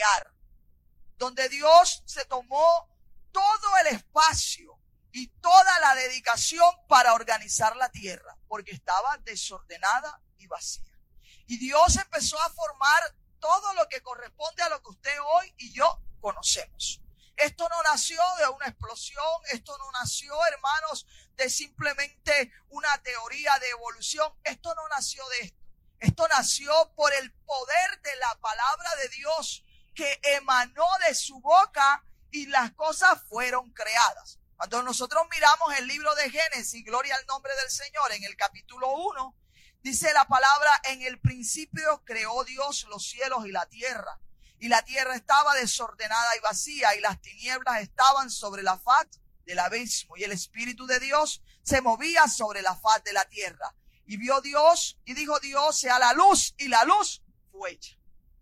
crear, donde Dios se tomó todo el espacio y toda la dedicación para organizar la tierra, porque estaba desordenada y vacía. Y Dios empezó a formar todo lo que corresponde a lo que usted hoy y yo conocemos. Esto no nació de una explosión, esto no nació, hermanos, de simplemente una teoría de evolución. Esto no nació de esto. Esto nació por el poder de la palabra de Dios que emanó de su boca y las cosas fueron creadas. Cuando nosotros miramos el libro de Génesis, gloria al nombre del Señor, en el capítulo 1, dice la palabra: en el principio creó Dios los cielos y la tierra estaba desordenada y vacía, y las tinieblas estaban sobre la faz del abismo, y el Espíritu de Dios se movía sobre la faz de la tierra. Y vio Dios, y dijo Dios: sea la luz, y la luz fue hecha.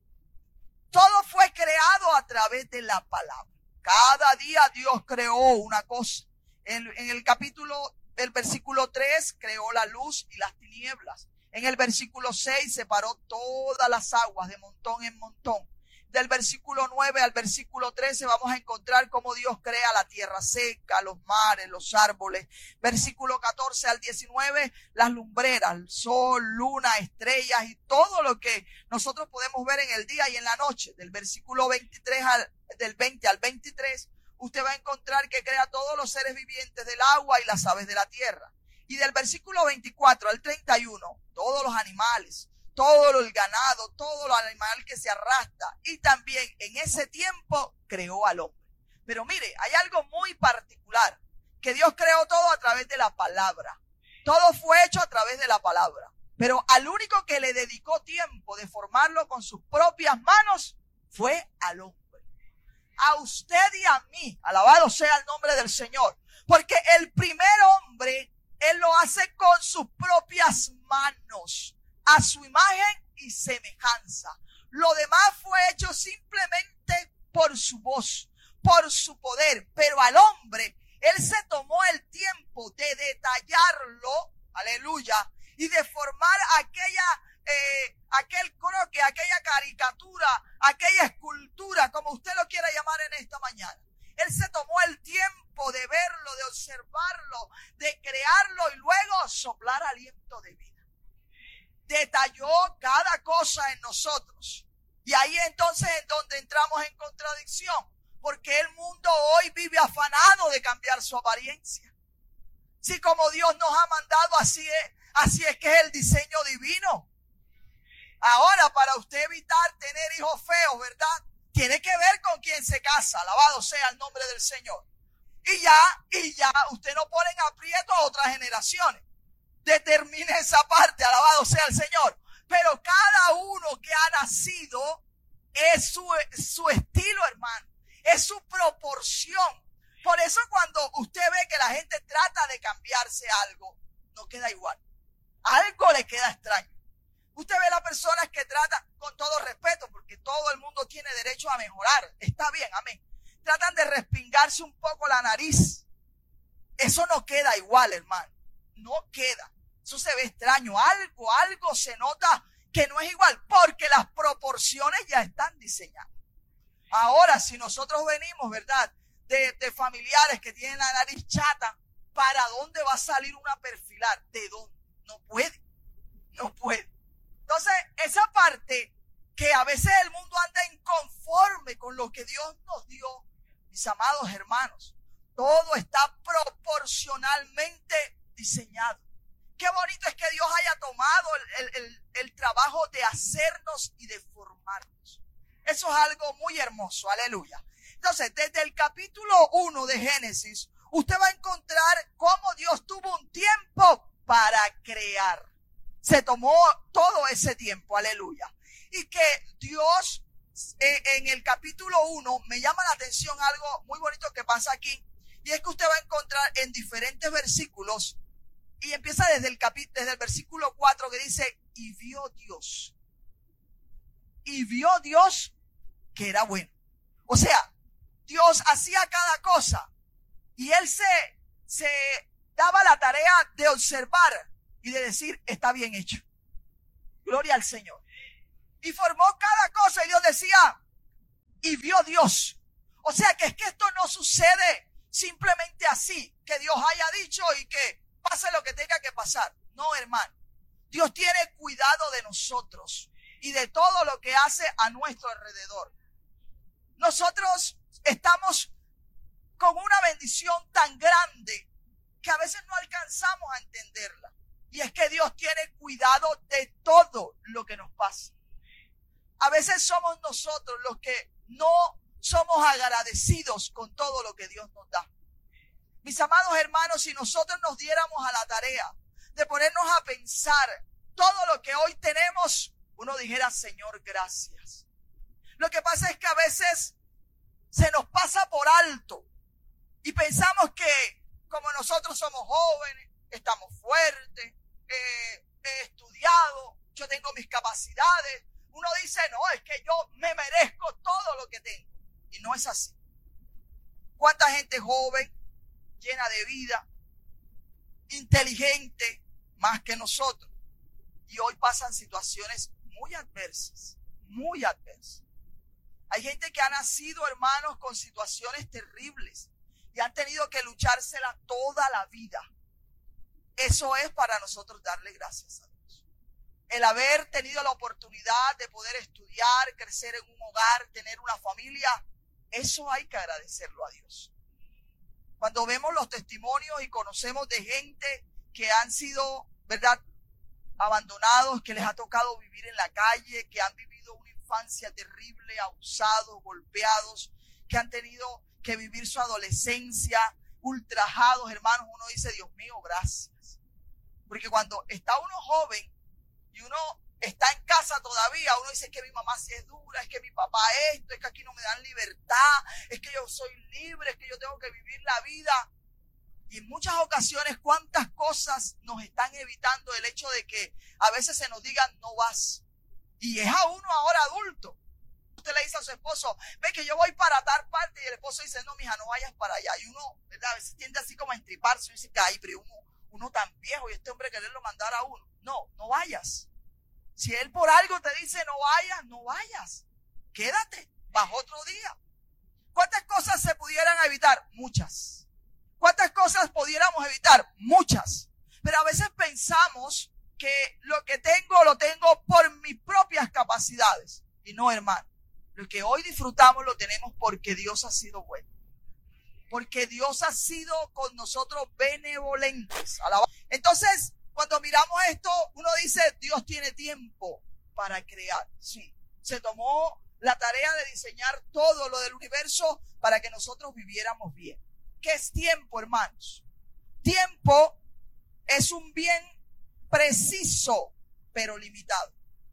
Todo fue creado a través de la palabra. Cada día Dios creó una cosa. En el versículo 3 creó la luz y las tinieblas. En el versículo 6 separó todas las aguas de montón en montón. Del versículo 9 al versículo 13 vamos a encontrar cómo Dios crea la tierra seca, los mares, los árboles. Versículo 14 al 19, las lumbreras, el sol, luna, estrellas y todo lo que nosotros podemos ver en el día y en la noche. Del versículo 20 al 23, usted va a encontrar que crea todos los seres vivientes del agua y las aves de la tierra. Y del versículo 24 al 31, todos los animales, todo el ganado, todo lo animal que se arrastra. Y también en ese tiempo creó al hombre. Pero mire, hay algo muy particular, que Dios creó todo a través de la palabra. Todo fue hecho a través de la palabra. Pero al único que le dedicó tiempo de formarlo con sus propias manos fue al hombre. A usted y a mí, alabado sea el nombre del Señor. Porque el primer hombre, Él lo hace con sus propias manos, a su imagen y semejanza. Lo demás fue hecho simplemente por su voz, por su poder. Pero al hombre, Él se tomó el tiempo de detallarlo, aleluya, y de formar aquel croquis, aquella caricatura, aquella escultura, como usted lo quiera llamar en esta mañana. Él se tomó el tiempo de verlo, de observarlo, de crearlo y luego soplar aliento de vida. Detalló cada cosa en nosotros. Y ahí entonces es donde entramos en contradicción, porque el mundo hoy vive afanado de cambiar su apariencia. Si como Dios nos ha mandado, así es que es el diseño divino. Ahora, para usted evitar tener hijos feos, ¿verdad? Tiene que ver con quién se casa, alabado sea el nombre del Señor. Y ya, usted no pone en aprieto a otras generaciones. Determine esa parte, alabado sea el Señor. Pero cada uno que ha nacido es su estilo, hermano. Es su proporción. Por eso cuando usted ve que la gente trata de cambiarse algo, no queda igual. Algo le queda extraño. Usted ve a las personas que tratan, con todo respeto, porque todo el mundo tiene derecho a mejorar. Está bien, amén. Tratan de respingarse un poco la nariz. Eso no queda igual, hermano. No queda. Eso se ve extraño. Algo se nota que no es igual, porque las proporciones ya están diseñadas. Ahora, si nosotros venimos, ¿verdad?, de familiares que tienen la nariz chata, ¿para dónde va a salir una perfilar? ¿De dónde? No puede. Entonces, esa parte que a veces el mundo anda inconforme con lo que Dios nos dio, mis amados hermanos, todo está proporcionalmente diseñado. Qué bonito es que Dios haya tomado el trabajo de hacernos y de formarnos. Eso es algo muy hermoso, aleluya. Entonces, desde el capítulo 1 de Génesis, usted va a encontrar cómo Dios tuvo un tiempo para crear. Se tomó todo ese tiempo, aleluya. Y que Dios, en el capítulo 1, me llama la atención algo muy bonito que pasa aquí. Y es que usted va a encontrar en diferentes versículos, y empieza desde el versículo 4 que dice, y vio Dios que era bueno. O sea, Dios hacía cada cosa y Él se daba la tarea de observar y de decir, está bien hecho. Gloria al Señor. Y formó cada cosa y Dios decía, y vio Dios. O sea que es que esto no sucede simplemente así, que Dios haya dicho y que pase lo que tenga que pasar. No, hermano. Dios tiene cuidado de nosotros y de todo lo que hace a nuestro alrededor. Nosotros estamos con una bendición tan grande que a veces no alcanzamos a entenderla. Y es que Dios tiene cuidado de todo lo que nos pasa. A veces somos nosotros los que no somos agradecidos con todo lo que Dios nos da. Mis amados hermanos, si nosotros nos diéramos a la tarea de ponernos a pensar todo lo que hoy tenemos, uno dijera, Señor, gracias. Lo que pasa es que a veces se nos pasa por alto y pensamos que como nosotros somos jóvenes, estamos fuertes, he estudiado, yo tengo mis capacidades. Uno dice, no, es que yo me merezco todo lo que tengo. Y no es así. ¿Cuánta gente joven, llena de vida, inteligente, más que nosotros? Y hoy pasan situaciones muy adversas, muy adversas. Hay gente que ha nacido, hermanos, con situaciones terribles y han tenido que luchársela toda la vida. Eso es para nosotros darle gracias a Dios. El haber tenido la oportunidad de poder estudiar, crecer en un hogar, tener una familia, eso hay que agradecerlo a Dios. Cuando vemos los testimonios y conocemos de gente que han sido, ¿verdad?, abandonados, que les ha tocado vivir en la calle, que han vivido una infancia terrible, abusados, golpeados, que han tenido que vivir su adolescencia ultrajados, hermanos, uno dice, Dios mío, gracias. Porque cuando está uno joven y uno está en casa todavía, uno dice que mi mamá sí es dura, es que mi papá esto, es que aquí no me dan libertad, es que yo soy libre, es que yo tengo que vivir la vida. Y en muchas ocasiones, cuántas cosas nos están evitando el hecho de que a veces se nos digan, no vas. Y es a uno ahora adulto. Usted le dice a su esposo, ve que yo voy para tal parte, y el esposo dice, no, mija, no vayas para allá. Y uno, ¿verdad?, a veces tiende así como a entriparse y dice, ay, pero uno tan viejo y este hombre quererlo mandar a uno. No, no vayas. Si él por algo te dice no vayas, no vayas. Quédate, bajo otro día. ¿Cuántas cosas se pudieran evitar? Muchas. ¿Cuántas cosas pudiéramos evitar? Muchas. Pero a veces pensamos que lo que tengo, lo tengo por mis propias capacidades. Y no, hermano. Lo que hoy disfrutamos lo tenemos porque Dios ha sido bueno. Porque Dios ha sido con nosotros benevolentes. Entonces, cuando miramos esto, uno dice, Dios tiene tiempo para crear. Sí, se tomó la tarea de diseñar todo lo del universo para que nosotros viviéramos bien. ¿Qué es tiempo, hermanos? Tiempo es un bien preciso, pero limitado.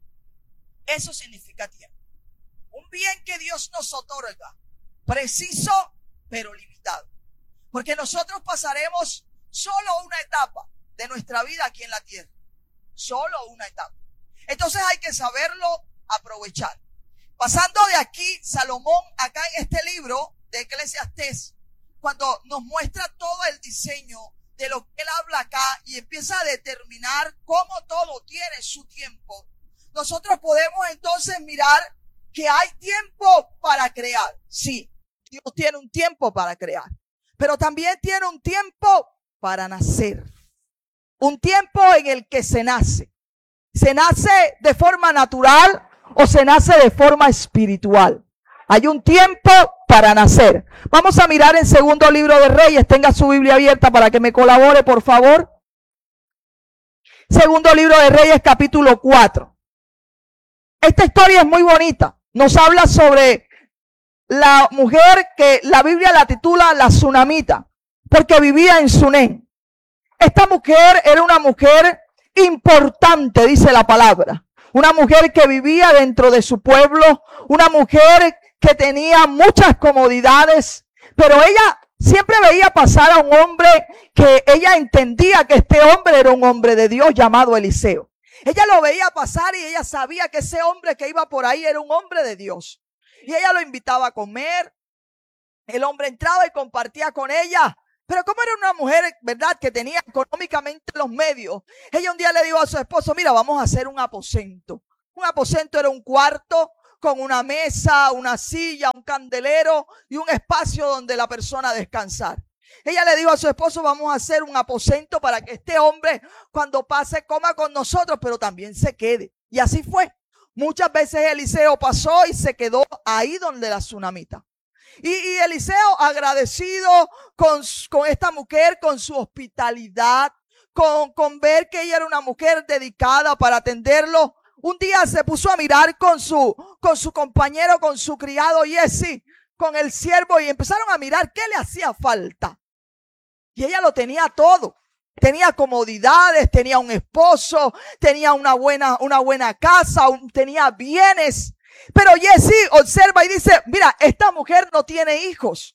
Eso significa tiempo. Un bien que Dios nos otorga, preciso, pero limitado. Porque nosotros pasaremos solo una etapa de nuestra vida aquí en la tierra. Solo una etapa. Entonces hay que saberlo aprovechar. Pasando de aquí, Salomón, acá en este libro de Eclesiastés, cuando nos muestra todo el diseño de lo que él habla acá y empieza a determinar cómo todo tiene su tiempo, nosotros podemos entonces mirar que hay tiempo para crear. Sí, Dios tiene un tiempo para crear, pero también tiene un tiempo para nacer. Un tiempo en el que se nace. ¿Se nace de forma natural o se nace de forma espiritual? Hay un tiempo para nacer. Vamos a mirar en Segundo Libro de Reyes. Tenga su Biblia abierta para que me colabore, por favor. Segundo Libro de Reyes, capítulo 4. Esta historia es muy bonita. Nos habla sobre la mujer que la Biblia la titula la Sunamita, porque vivía en Sunén. Esta mujer era una mujer importante, dice la palabra. Una mujer que vivía dentro de su pueblo, una mujer que tenía muchas comodidades, pero ella siempre veía pasar a un hombre que ella entendía que este hombre era un hombre de Dios llamado Eliseo. Ella lo veía pasar y ella sabía que ese hombre que iba por ahí era un hombre de Dios. Y ella lo invitaba a comer. El hombre entraba y compartía con ella. Pero como era una mujer, ¿verdad?, que tenía económicamente los medios, ella un día le dijo a su esposo, mira, vamos a hacer un aposento. Un aposento era un cuarto con una mesa, una silla, un candelero y un espacio donde la persona descansar. Ella le dijo a su esposo, vamos a hacer un aposento para que este hombre cuando pase coma con nosotros, pero también se quede. Y así fue. Muchas veces Eliseo pasó y se quedó ahí donde la tsunamita. Y Eliseo, agradecido con esta mujer, con su hospitalidad, con ver que ella era una mujer dedicada para atenderlo, un día se puso a mirar con su compañero, con su criado Jesse, con el siervo, y empezaron a mirar qué le hacía falta. Y ella lo tenía todo. Tenía comodidades, tenía un esposo, tenía una buena casa, tenía bienes. Pero Jesse observa y dice, mira, esta mujer no tiene hijos.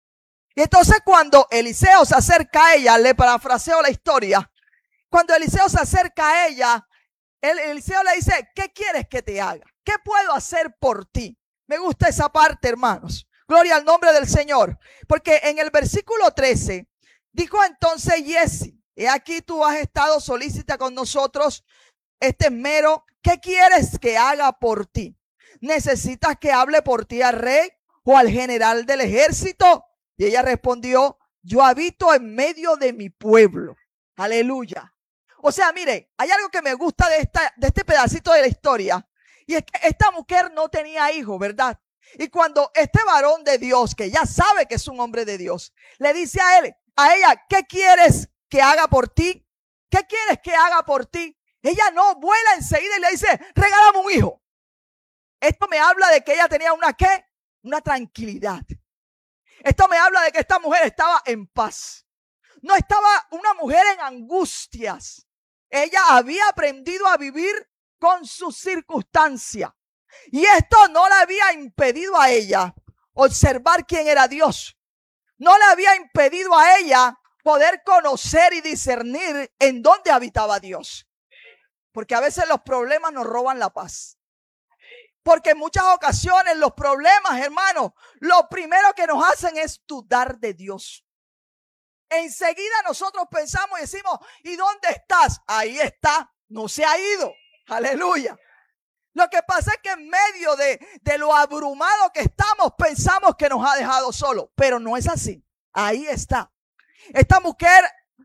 Y entonces cuando Eliseo se acerca a ella, le parafraseo la historia. Cuando Eliseo se acerca a ella, Eliseo le dice, ¿qué quieres que te haga? ¿Qué puedo hacer por ti? Me gusta esa parte, hermanos. Gloria al nombre del Señor. Porque en el versículo 13, dijo entonces Jesse, he aquí tú has estado solícita con nosotros este esmero. ¿Qué quieres que haga por ti? ¿Necesitas que hable por ti al rey o al general del ejército? Y ella respondió, yo habito en medio de mi pueblo. Aleluya. O sea, mire, hay algo que me gusta de este pedacito de la historia. Y es que esta mujer no tenía hijos, ¿verdad? Y cuando este varón de Dios, que ya sabe que es un hombre de Dios, le dice a ella, ¿qué quieres que haga por ti? ¿Qué quieres que haga por ti? Ella no vuela enseguida y le dice, regálame un hijo. Esto me habla de que ella tenía una tranquilidad. Esto me habla de que esta mujer estaba en paz. No estaba una mujer en angustias. Ella había aprendido a vivir con sus circunstancias. Y esto no le había impedido a ella observar quién era Dios. No le había impedido a ella poder conocer y discernir en dónde habitaba Dios. Porque a veces los problemas nos roban la paz. Porque en muchas ocasiones los problemas, hermanos, lo primero que nos hacen es dudar de Dios. Enseguida nosotros pensamos y decimos, ¿y dónde estás? Ahí está, no se ha ido. Aleluya. Lo que pasa es que en medio de lo abrumado que estamos, pensamos que nos ha dejado solo, pero no es así. Ahí está. Esta mujer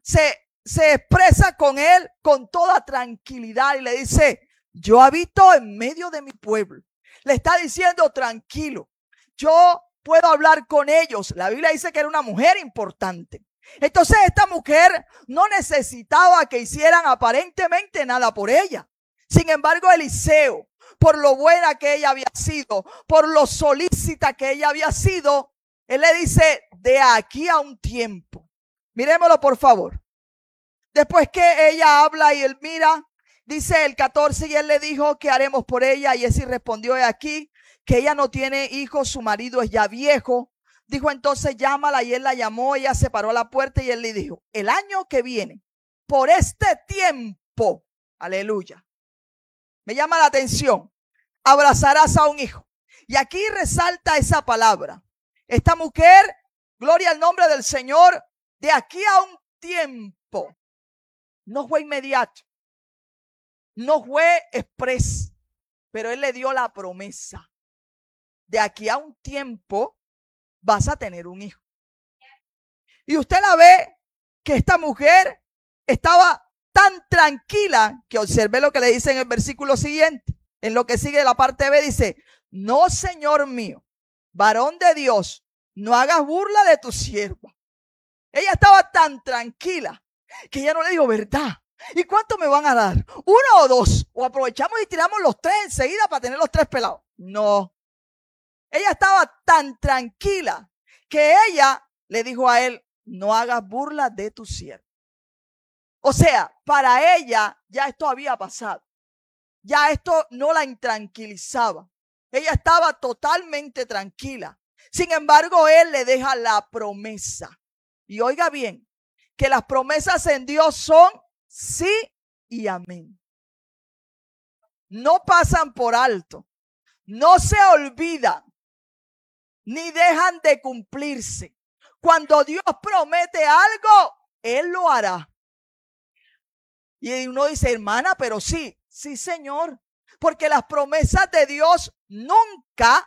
se expresa con él con toda tranquilidad y le dice, yo habito en medio de mi pueblo. Le está diciendo, tranquilo, yo puedo hablar con ellos. La Biblia dice que era una mujer importante. Entonces esta mujer no necesitaba que hicieran aparentemente nada por ella. Sin embargo, Eliseo, por lo buena que ella había sido, por lo solícita que ella había sido, él le dice, de aquí a un tiempo. Miremoslo por favor. Después que ella habla y él mira, dice el 14, y él le dijo, ¿qué haremos por ella? Y Jesse respondió, he aquí que ella no tiene hijos, su marido es ya viejo. Dijo entonces, llámala, y él la llamó, ella se paró a la puerta y él le dijo, el año que viene, por este tiempo, aleluya, me llama la atención, abrazarás a un hijo. Y aquí resalta esa palabra. Esta mujer, gloria al nombre del Señor, de aquí a un tiempo, no fue inmediato, no fue express, pero él le dio la promesa. De aquí a un tiempo vas a tener un hijo. Y usted la ve que esta mujer estaba tan tranquila que observe lo que le dice en el versículo siguiente. En lo que sigue la parte B dice, no, Señor mío, varón de Dios, no hagas burla de tu sierva. Ella estaba tan tranquila que ella no le dijo, ¿verdad? ¿Y cuánto me van a dar? ¿Uno o dos? ¿O aprovechamos y tiramos los tres enseguida para tener los tres pelados? No. Ella estaba tan tranquila que ella le dijo a él, no hagas burla de tu siervo. O sea, para ella ya esto había pasado. Ya esto no la intranquilizaba. Ella estaba totalmente tranquila. Sin embargo, él le deja la promesa. Y oiga bien, que las promesas en Dios son sí y amén. No pasan por alto. No se olvidan. Ni dejan de cumplirse. Cuando Dios promete algo, Él lo hará. Y uno dice, hermana, pero sí, Señor. Porque las promesas de Dios nunca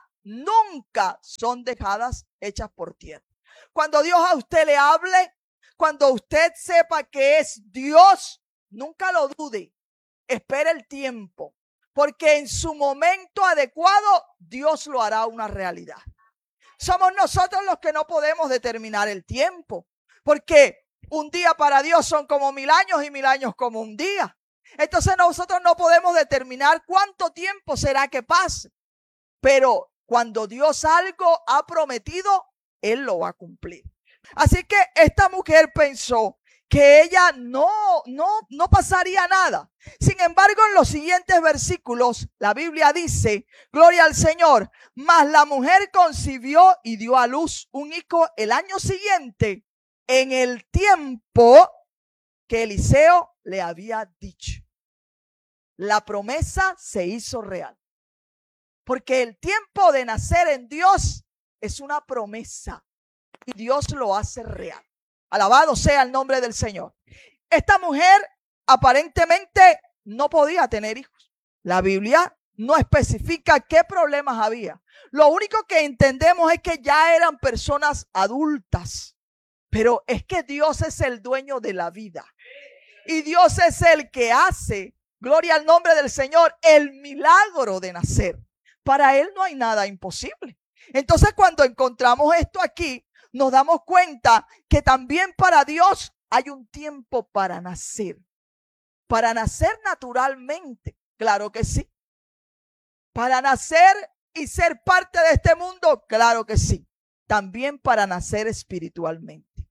son dejadas hechas por tierra. Cuando Dios a usted le hable, cuando usted sepa que es Dios, nunca lo dude. Espere el tiempo, porque en su momento adecuado Dios lo hará una realidad. Somos nosotros los que no podemos determinar el tiempo, porque un día para Dios son como 1000 años y 1000 años como un día. Entonces nosotros no podemos determinar cuánto tiempo será que pase, pero cuando Dios algo ha prometido, Él lo va a cumplir. Así que esta mujer pensó que ella no pasaría nada. Sin embargo, en los siguientes versículos, la Biblia dice, gloria al Señor, mas la mujer concibió y dio a luz un hijo el año siguiente, en el tiempo que Eliseo le había dicho. La promesa se hizo real. Porque el tiempo de nacer en Dios es una promesa y Dios lo hace real. Alabado sea el nombre del Señor. Esta mujer aparentemente no podía tener hijos. La Biblia no especifica qué problemas había. Lo único que entendemos es que ya eran personas adultas. Pero es que Dios es el dueño de la vida. Y Dios es el que hace, gloria al nombre del Señor, el milagro de nacer. Para Él no hay nada imposible. Entonces, cuando encontramos esto aquí, nos damos cuenta que también para Dios hay un tiempo para nacer. Para nacer naturalmente, claro que sí. Para nacer y ser parte de este mundo, claro que sí. También para nacer espiritualmente.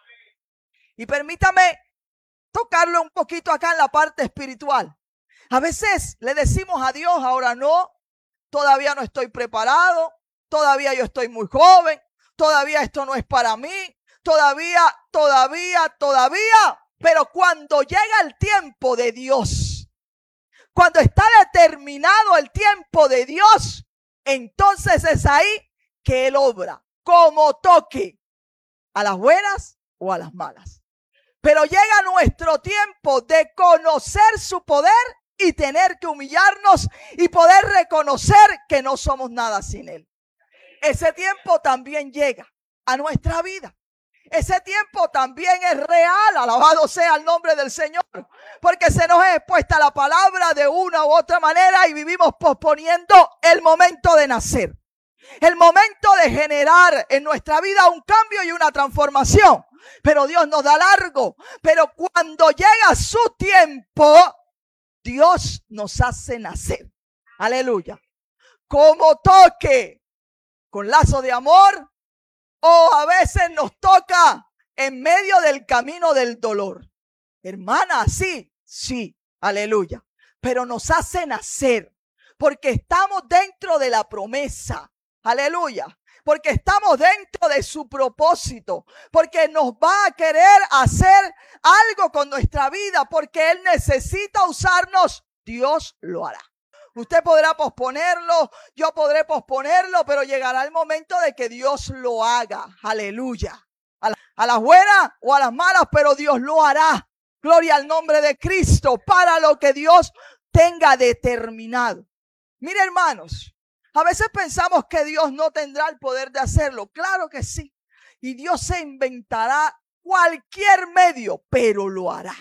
Y permítame tocarlo un poquito acá en la parte espiritual. A veces le decimos a Dios, ahora no, todavía no estoy preparado, todavía yo estoy muy joven, todavía esto no es para mí, todavía, pero cuando llega el tiempo de Dios, cuando está determinado el tiempo de Dios, entonces es ahí que Él obra, como toque, a las buenas o a las malas. Pero llega nuestro tiempo de conocer su poder y tener que humillarnos y poder reconocer que no somos nada sin Él. Ese tiempo también llega a nuestra vida. Ese tiempo también es real, alabado sea el nombre del Señor, porque se nos es expuesta la palabra de una u otra manera y vivimos posponiendo el momento de nacer, el momento de generar en nuestra vida un cambio y una transformación. Pero Dios nos da largo, pero cuando llega su tiempo, Dios nos hace nacer. Aleluya. Como toque, con lazo de amor, o a veces nos toca en medio del camino del dolor. Hermana, sí, aleluya. Pero nos hace nacer porque estamos dentro de la promesa. Aleluya. Porque estamos dentro de su propósito, porque nos va a querer hacer algo con nuestra vida, porque Él necesita usarnos. Dios lo hará. Usted podrá posponerlo, yo podré posponerlo, pero llegará el momento de que Dios lo haga. Aleluya. A las buenas o a las malas, pero Dios lo hará. Gloria al nombre de Cristo para lo que Dios tenga determinado. Mire, hermanos. A veces pensamos que Dios no tendrá el poder de hacerlo. Claro que sí. Y Dios se inventará cualquier medio, pero lo hará.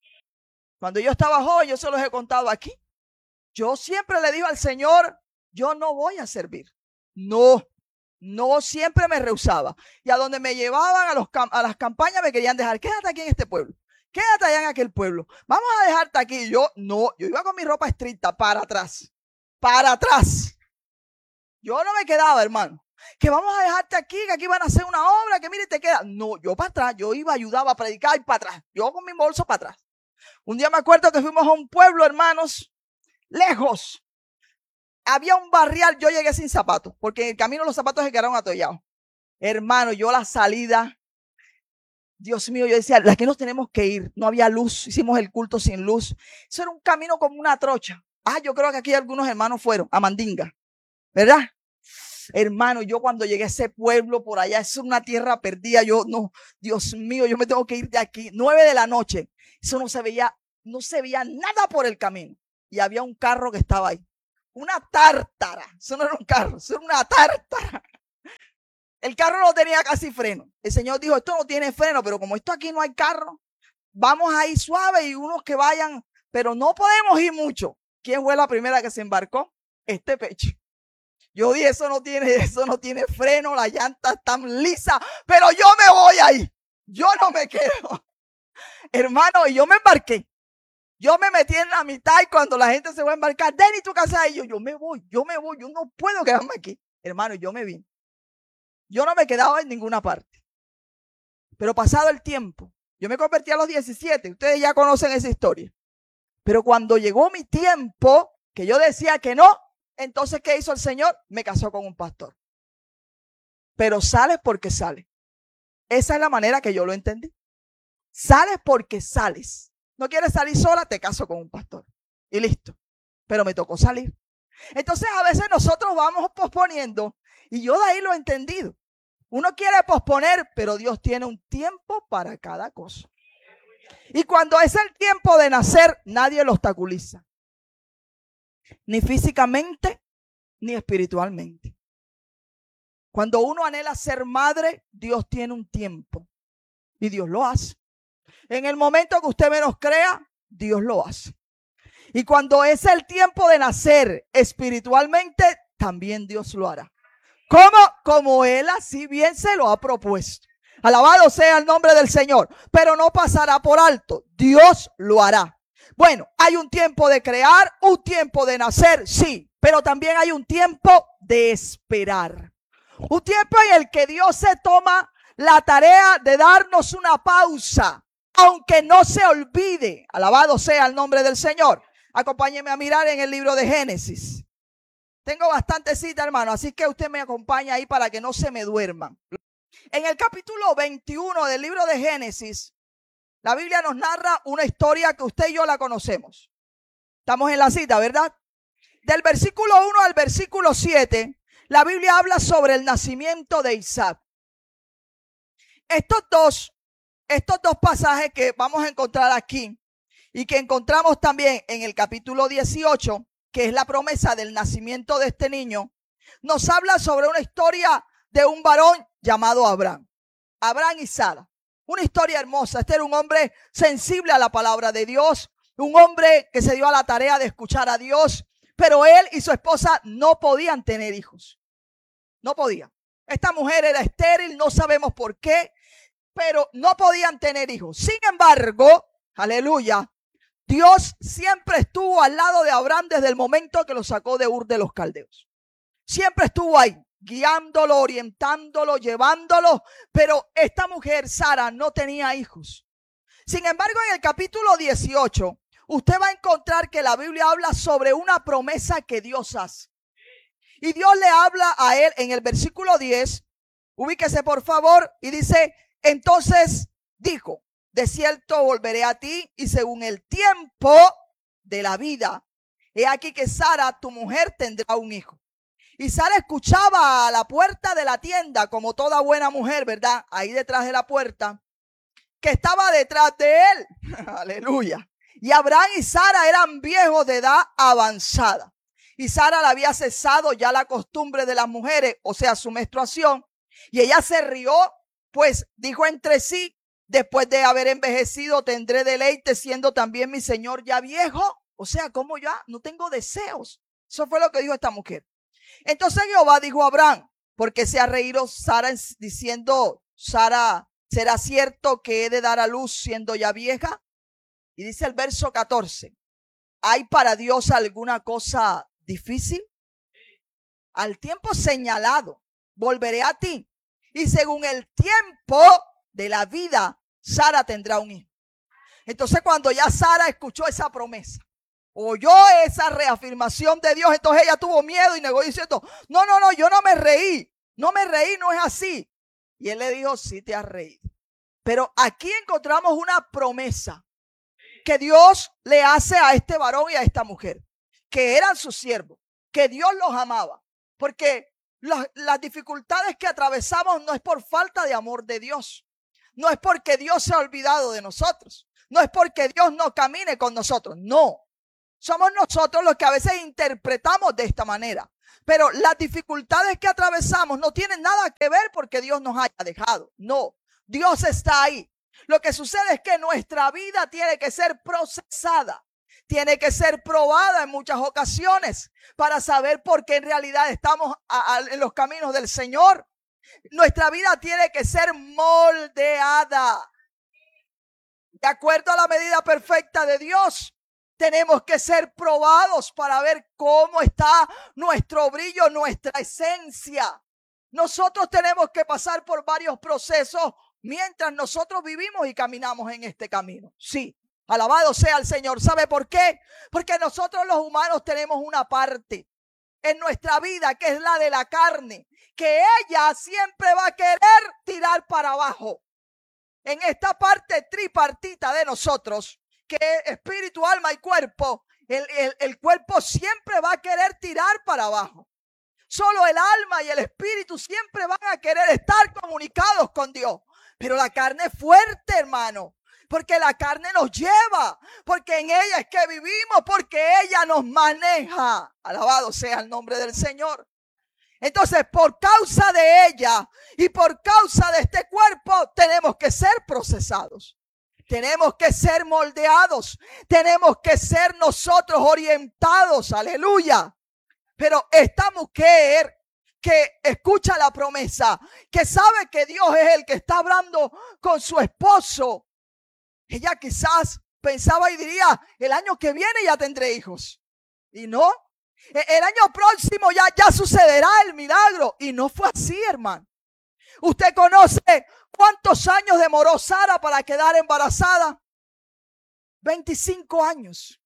Cuando yo estaba joven, yo se los he contado aquí. Yo siempre le digo al Señor, yo no voy a servir. No, siempre me rehusaba. Y a donde me llevaban a las campañas me querían dejar. Quédate aquí en este pueblo. Quédate allá en aquel pueblo. Vamos a dejarte aquí. Yo iba con mi ropa estricta para atrás. Yo no me quedaba, hermano. Que vamos a dejarte aquí, que aquí van a hacer una obra, que mire, te queda. No, yo para atrás, yo iba, ayudaba a predicar y para atrás. Yo con mi bolso para atrás. Un día me acuerdo que fuimos a un pueblo, hermanos, lejos. Había un barrial, yo llegué sin zapatos, porque en el camino los zapatos se quedaron atollados. Hermano, yo la salida, Dios mío, yo decía, ¿a qué nos tenemos que ir? No había luz, hicimos el culto sin luz. Eso era un camino como una trocha. Yo creo que aquí algunos hermanos fueron a Mandinga, ¿verdad? Hermano, yo cuando llegué a ese pueblo por allá, es una tierra perdida, Dios mío, yo me tengo que ir de aquí, 9 de la noche, eso no se veía nada por el camino, y había un carro que estaba ahí, una tártara. Eso no era un carro, eso era una tártara. El carro no tenía casi freno. El Señor dijo, esto no tiene freno, pero como esto aquí no hay carro, vamos a ir suave y unos que vayan, pero no podemos ir mucho. ¿Quién fue la primera que se embarcó? Este pecho. Yo dije, eso no tiene freno, las llantas están lisas, pero yo me voy ahí. Yo no me quedo. Hermano, y yo me embarqué. Yo me metí en la mitad y cuando la gente se va a embarcar, Denny, ¿tú qué haces ahí? Yo me voy, yo no puedo quedarme aquí. Hermano, yo me vine. Yo no me quedaba en ninguna parte. Pero pasado el tiempo, yo me convertí a los 17, ustedes ya conocen esa historia. Pero cuando llegó mi tiempo, que yo decía que no, entonces, ¿qué hizo el Señor? Me casó con un pastor. Pero sales porque sales. Esa es la manera que yo lo entendí. Sales porque sales. No quieres salir sola, te caso con un pastor. Y listo. Pero me tocó salir. Entonces, a veces nosotros vamos posponiendo. Y yo de ahí lo he entendido. Uno quiere posponer, pero Dios tiene un tiempo para cada cosa. Y cuando es el tiempo de nacer, nadie lo obstaculiza. Ni físicamente, ni espiritualmente. Cuando uno anhela ser madre, Dios tiene un tiempo. Y Dios lo hace. En el momento que usted menos crea, Dios lo hace. Y cuando es el tiempo de nacer espiritualmente, también Dios lo hará. ¿Cómo? Como Él así bien se lo ha propuesto. Alabado sea el nombre del Señor. Pero no pasará por alto. Dios lo hará. Bueno, hay un tiempo de crear, un tiempo de nacer, sí. Pero también hay un tiempo de esperar. Un tiempo en el que Dios se toma la tarea de darnos una pausa. Aunque no se olvide. Alabado sea el nombre del Señor. Acompáñeme a mirar en el libro de Génesis. Tengo bastante cita, hermano, así que usted me acompaña ahí para que no se me duerman. En el capítulo 21 del libro de Génesis, la Biblia nos narra una historia que usted y yo la conocemos. Estamos en la cita, ¿verdad? Del versículo 1 al versículo 7, la Biblia habla sobre el nacimiento de Isaac. Estos dos pasajes que vamos a encontrar aquí y que encontramos también en el capítulo 18, que es la promesa del nacimiento de este niño, nos habla sobre una historia de un varón llamado Abraham. Abraham y Sara. Una historia hermosa. Este era un hombre sensible a la palabra de Dios, un hombre que se dio a la tarea de escuchar a Dios, pero él y su esposa no podían tener hijos. No podían. Esta mujer era estéril, no sabemos por qué, pero no podían tener hijos. Sin embargo, aleluya, Dios siempre estuvo al lado de Abraham desde el momento que lo sacó de Ur de los Caldeos. Siempre estuvo ahí, guiándolo, orientándolo, llevándolo, pero esta mujer, Sara, no tenía hijos. Sin embargo, en el capítulo 18, usted va a encontrar que la Biblia habla sobre una promesa que Dios hace. Y Dios le habla a él en el versículo 10, ubíquese por favor, y dice, entonces dijo, de cierto volveré a ti y según el tiempo de la vida, he aquí que Sara, tu mujer, tendrá un hijo. Y Sara escuchaba a la puerta de la tienda, como toda buena mujer, ¿verdad? Ahí detrás de la puerta, que estaba detrás de él. Aleluya. Y Abraham y Sara eran viejos de edad avanzada. Y Sara le había cesado ya la costumbre de las mujeres, o sea, su menstruación. Y ella se rió, pues dijo entre sí, después de haber envejecido tendré deleite siendo también mi señor ya viejo. O sea, como ya no tengo deseos. Eso fue lo que dijo esta mujer. Entonces Jehová dijo a Abraham, porque se ha reído Sara diciendo, Sara, ¿será cierto que he de dar a luz siendo ya vieja? Y dice el verso 14, ¿hay para Dios alguna cosa difícil? Al tiempo señalado volveré a ti y según el tiempo de la vida, Sara tendrá un hijo. Entonces cuando ya Sara escuchó esa promesa, oyó esa reafirmación de Dios, entonces ella tuvo miedo y negó diciendo, no, yo no me reí, no es así. Y él le dijo, sí te has reído. Pero aquí encontramos una promesa que Dios le hace a este varón y a esta mujer, que eran sus siervos, que Dios los amaba, porque las dificultades que atravesamos no es por falta de amor de Dios. No es porque Dios se ha olvidado de nosotros. No es porque Dios no camine con nosotros. No. Somos nosotros los que a veces interpretamos de esta manera. Pero las dificultades que atravesamos no tienen nada que ver porque Dios nos haya dejado. No, Dios está ahí. Lo que sucede es que nuestra vida tiene que ser procesada. Tiene que ser probada en muchas ocasiones para saber por qué en realidad estamos en los caminos del Señor. Nuestra vida tiene que ser moldeada de acuerdo a la medida perfecta de Dios. Tenemos que ser probados para ver cómo está nuestro brillo, nuestra esencia. Nosotros tenemos que pasar por varios procesos mientras nosotros vivimos y caminamos en este camino. Sí, alabado sea el Señor. ¿Sabe por qué? Porque nosotros los humanos tenemos una parte en nuestra vida que es la de la carne, que ella siempre va a querer tirar para abajo. En esta parte tripartita de nosotros, que es espíritu, alma y cuerpo, el cuerpo siempre va a querer tirar para abajo. Solo el alma y el espíritu siempre van a querer estar comunicados con Dios. Pero la carne es fuerte, hermano, porque la carne nos lleva, porque en ella es que vivimos, porque ella nos maneja. Alabado sea el nombre del Señor. Entonces, por causa de ella y por causa de este cuerpo, tenemos que ser procesados. Tenemos que ser moldeados. Tenemos que ser nosotros orientados. Aleluya. Pero esta mujer que escucha la promesa, que sabe que Dios es el que está hablando con su esposo, ella quizás pensaba y diría, el año que viene ya tendré hijos. Y no. El año próximo ya sucederá el milagro. Y no fue así, hermano. ¿Usted conoce cuántos años demoró Sara para quedar embarazada? 25 años.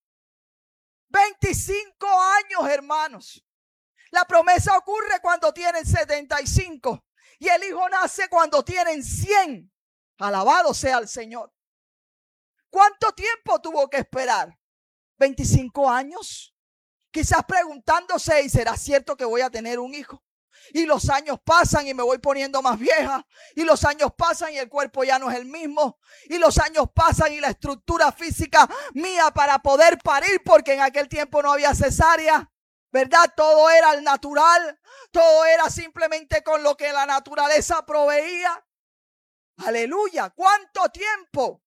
25 años, hermanos. La promesa ocurre cuando tienen 75 y el hijo nace cuando tienen 100. Alabado sea el Señor. ¿Cuánto tiempo tuvo que esperar? 25 años. Quizás preguntándose, ¿y será cierto que voy a tener un hijo? Y los años pasan y me voy poniendo más vieja. Y los años pasan y el cuerpo ya no es el mismo. Y los años pasan y la estructura física mía para poder parir, porque en aquel tiempo no había cesárea, ¿verdad? Todo era al natural. Todo era simplemente con lo que la naturaleza proveía. Aleluya. ¿Cuánto tiempo?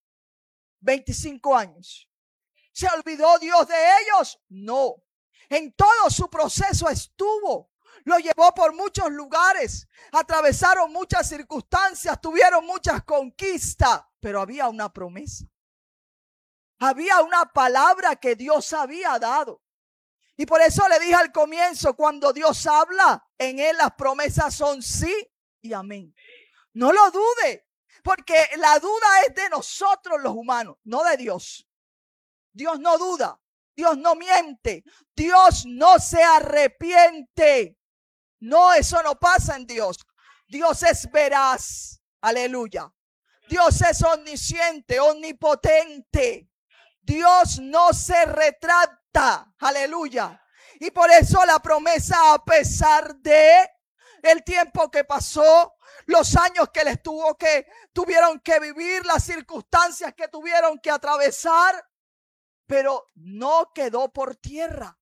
25 años. ¿Se olvidó Dios de ellos? No. En todo su proceso estuvo. Lo llevó por muchos lugares. Atravesaron muchas circunstancias. Tuvieron muchas conquistas. Pero había una promesa. Había una palabra que Dios había dado. Y por eso le dije al comienzo, cuando Dios habla, en él las promesas son sí y amén. No lo dude. Porque la duda es de nosotros los humanos, no de Dios. Dios no duda. Dios no miente. Dios no se arrepiente. No, eso no pasa en Dios. Dios es veraz. Aleluya. Dios es omnisciente, omnipotente. Dios no se retracta. Aleluya. Y por eso la promesa, a pesar de el tiempo que pasó, los años que tuvieron que vivir, las circunstancias que tuvieron que atravesar, pero no quedó por tierra.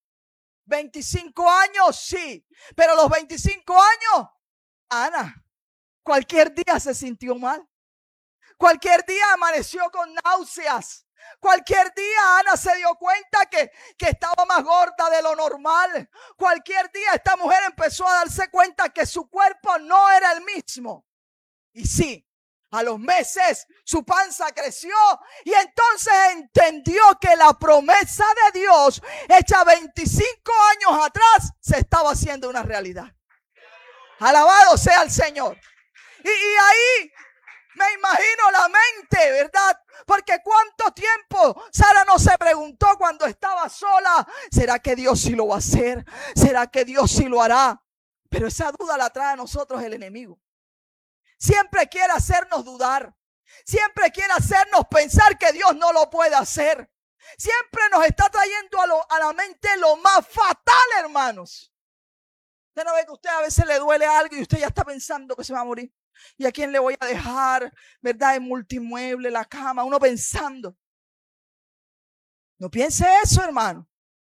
25 años, sí, pero los 25 años, Ana, cualquier día se sintió mal. Cualquier día amaneció con náuseas. Cualquier día Ana se dio cuenta que estaba más gorda de lo normal. Cualquier día esta mujer empezó a darse cuenta que su cuerpo no era el mismo. Y sí, a los meses su panza creció y entonces entendió que la promesa de Dios hecha 25 años atrás se estaba haciendo una realidad. Alabado sea el Señor. Y ahí me imagino la mente, ¿verdad? Porque cuánto tiempo Sara no se preguntó cuando estaba sola, ¿será que Dios sí lo va a hacer? ¿Será que Dios sí lo hará? Pero esa duda la trae a nosotros el enemigo. Siempre quiere hacernos dudar. Siempre quiere hacernos pensar que Dios no lo puede hacer. Siempre nos está trayendo a la mente lo más fatal, hermanos. Usted no ve que a usted a veces le duele algo y usted ya está pensando que se va a morir. ¿Y a quién le voy a dejar, verdad, el multimueble, la cama? Uno pensando. No piense eso, hermano.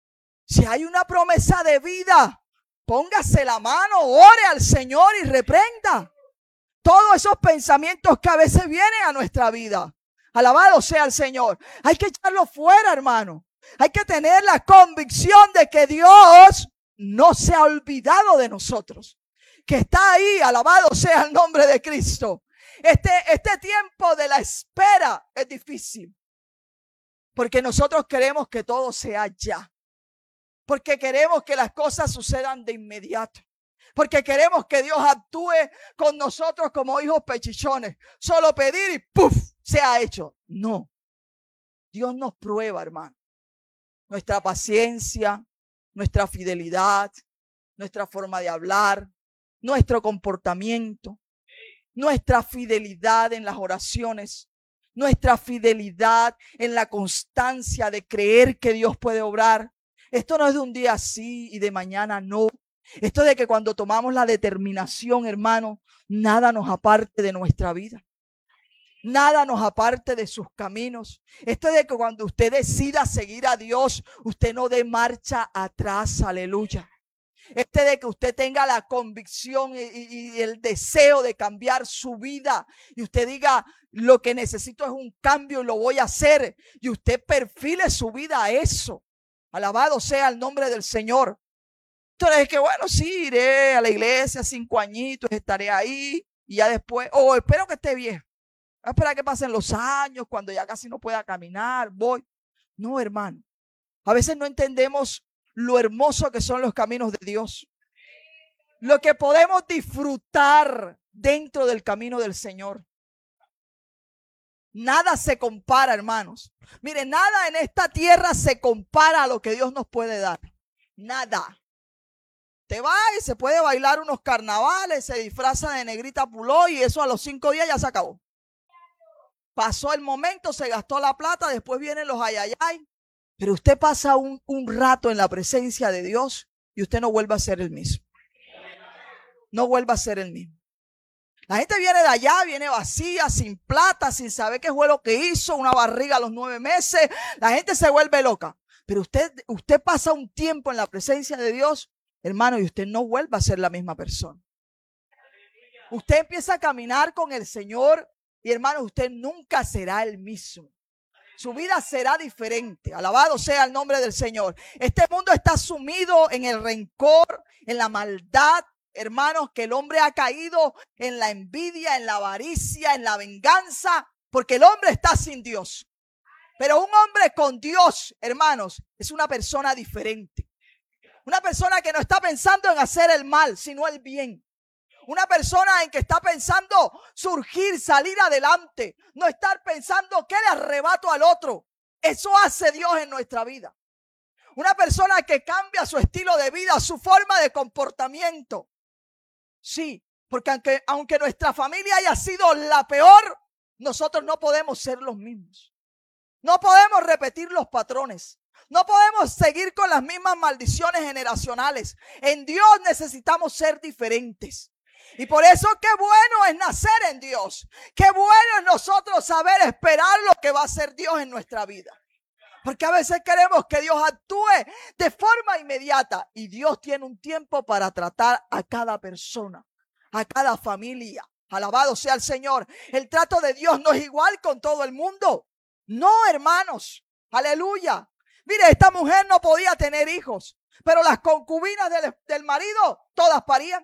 Si hay una promesa de vida, póngase la mano, ore al Señor y reprenda todos esos pensamientos que a veces vienen a nuestra vida. Alabado sea el Señor. Hay que echarlo fuera, hermano. Hay que tener la convicción de que Dios no se ha olvidado de nosotros, que está ahí. Alabado sea el nombre de Cristo. Este tiempo de la espera es difícil, porque nosotros queremos que todo sea ya, porque queremos que las cosas sucedan de inmediato, porque queremos que Dios actúe con nosotros como hijos pechichones. Solo pedir y ¡puf! Se ha hecho. No. Dios nos prueba, hermano. Nuestra paciencia, nuestra fidelidad, nuestra forma de hablar, nuestro comportamiento, nuestra fidelidad en las oraciones, nuestra fidelidad en la constancia de creer que Dios puede obrar. Esto no es de un día sí y de mañana no. Esto es de que cuando tomamos la determinación, hermano, nada nos aparte de nuestra vida. Nada nos aparte de sus caminos. Esto es de que cuando usted decida seguir a Dios, usted no dé marcha atrás. Aleluya. Este de que usted tenga la convicción y el deseo de cambiar su vida. Y usted diga, lo que necesito es un cambio y lo voy a hacer. Y usted perfile su vida a eso. Alabado sea el nombre del Señor. Entonces es que bueno, sí, iré a la iglesia 5 añitos, estaré ahí. Y ya después, espero que esté viejo. Voy a esperar que pasen los años, cuando ya casi no pueda caminar, voy. No, hermano. A veces no entendemos lo hermoso que son los caminos de Dios. Lo que podemos disfrutar dentro del camino del Señor. Nada se compara, hermanos. Mire, nada en esta tierra se compara a lo que Dios nos puede dar. Nada. Te va y se puede bailar unos carnavales, se disfraza de negrita puló y eso a los 5 días ya se acabó. Pasó el momento, se gastó la plata, después vienen los ayayay. Pero usted pasa un rato en la presencia de Dios y usted no vuelve a ser el mismo. No vuelve a ser el mismo. La gente viene de allá, viene vacía, sin plata, sin saber qué fue lo que hizo, una barriga a los 9 meses. La gente se vuelve loca. Pero usted pasa un tiempo en la presencia de Dios, hermano, y usted no vuelve a ser la misma persona. Usted empieza a caminar con el Señor y, hermano, usted nunca será el mismo. Su vida será diferente. Alabado sea el nombre del Señor. Este mundo está sumido en el rencor, en la maldad. Hermanos, que el hombre ha caído en la envidia, en la avaricia, en la venganza, porque el hombre está sin Dios. Pero un hombre con Dios, hermanos, es una persona diferente. Una persona que no está pensando en hacer el mal, sino el bien. Una persona en que está pensando surgir, salir adelante. No estar pensando que le arrebato al otro. Eso hace Dios en nuestra vida. Una persona que cambia su estilo de vida, su forma de comportamiento. Sí, porque aunque nuestra familia haya sido la peor, nosotros no podemos ser los mismos. No podemos repetir los patrones. No podemos seguir con las mismas maldiciones generacionales. En Dios necesitamos ser diferentes. Y por eso qué bueno es nacer en Dios. Qué bueno es nosotros saber esperar lo que va a hacer Dios en nuestra vida. Porque a veces queremos que Dios actúe de forma inmediata. Y Dios tiene un tiempo para tratar a cada persona, a cada familia. Alabado sea el Señor. El trato de Dios no es igual con todo el mundo. No, hermanos. Aleluya. Mire, esta mujer no podía tener hijos. Pero las concubinas del marido, todas parían.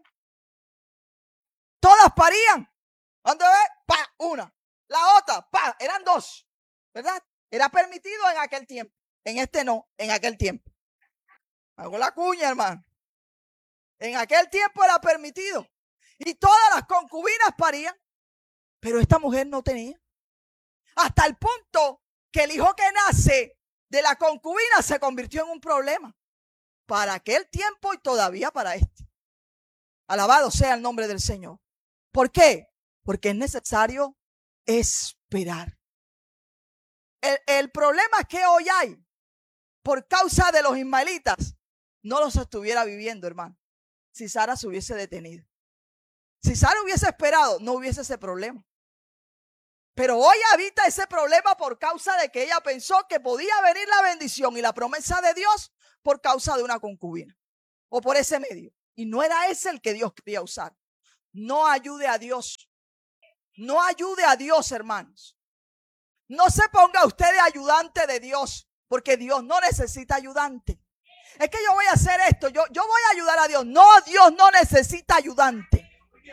Todas parían. Cuando ve, pa, una. La otra, pa, eran 2. ¿Verdad? Era permitido en aquel tiempo. En este no, en aquel tiempo. Hago la cuña, hermano. En aquel tiempo era permitido. Y todas las concubinas parían. Pero esta mujer no tenía. Hasta el punto que el hijo que nace de la concubina se convirtió en un problema. Para aquel tiempo y todavía para este. Alabado sea el nombre del Señor. ¿Por qué? Porque es necesario esperar. El problema que hoy hay, por causa de los ismaelitas, no los estuviera viviendo, hermano, si Sara se hubiese detenido. Si Sara hubiese esperado, no hubiese ese problema. Pero hoy habita ese problema por causa de que ella pensó que podía venir la bendición y la promesa de Dios por causa de una concubina o por ese medio. Y no era ese el que Dios quería usar. No ayude a Dios. No ayude a Dios, hermanos. No se ponga usted de ayudante de Dios, porque Dios no necesita ayudante. Es que yo voy a hacer esto, yo voy a ayudar a Dios. No, Dios no necesita ayudante.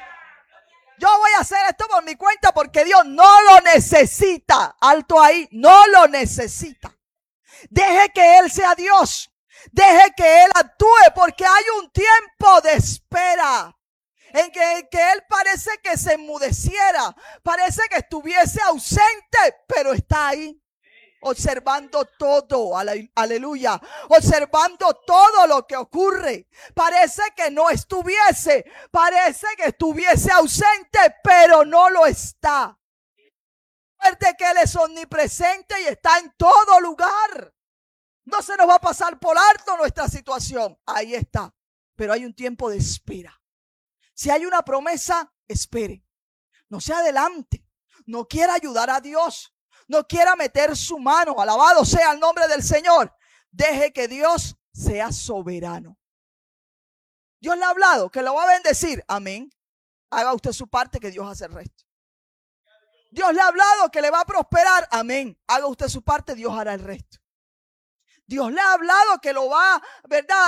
Yo voy a hacer esto por mi cuenta porque Dios no lo necesita. Alto ahí, no lo necesita. Deje que Él sea Dios. Deje que Él actúe, porque hay un tiempo de espera en que Él parece que se enmudeciera, parece que estuviese ausente, pero está ahí observando todo, aleluya, observando todo lo que ocurre. Parece que no estuviese, parece que estuviese ausente, pero no lo está. Recuerde que Él es omnipresente y está en todo lugar. No se nos va a pasar por alto nuestra situación. Ahí está. Pero hay un tiempo de espera. Si hay una promesa, espere. No se adelante. No quiera ayudar a Dios. No quiera meter su mano. Alabado sea el nombre del Señor. Deje que Dios sea soberano. Dios le ha hablado que lo va a bendecir. Amén. Haga usted su parte, que Dios hace el resto. Dios le ha hablado que le va a prosperar. Amén. Haga usted su parte, Dios hará el resto. Dios le ha hablado que lo va, ¿verdad?,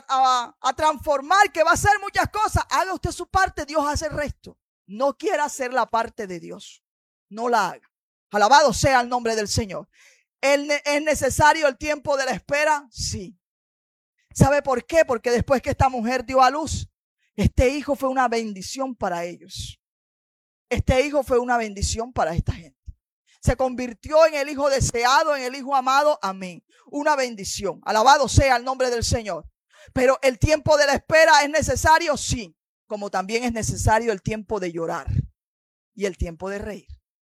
a transformar, que va a hacer muchas cosas. Haga usted su parte, Dios hace el resto. No quiera hacer la parte de Dios. No la haga. Alabado sea el nombre del Señor. ¿Es necesario el tiempo de la espera? Sí. ¿Sabe por qué? Porque después que esta mujer dio a luz, este hijo fue una bendición para ellos. Este hijo fue una bendición para esta gente. Se convirtió en el hijo deseado, en el hijo amado. Amén. Una bendición. Alabado sea el nombre del Señor. Pero el tiempo de la espera es necesario, sí. Como también es necesario el tiempo de llorar y el tiempo de reír.